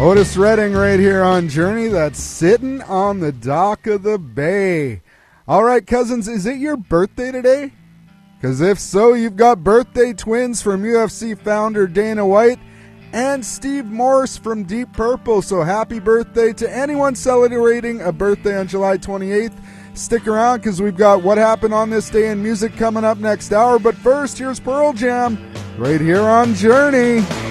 Otis Redding right here on Journey. That's sitting on the dock of the bay. All right, cousins, is it your birthday today? Because if so, you've got birthday twins from UFC founder Dana White and Steve Morse from Deep Purple. So happy birthday to anyone celebrating a birthday on July 28th. Stick around because we've got What Happened on This Day in music coming up next hour. But first, here's Pearl Jam right here on Journey.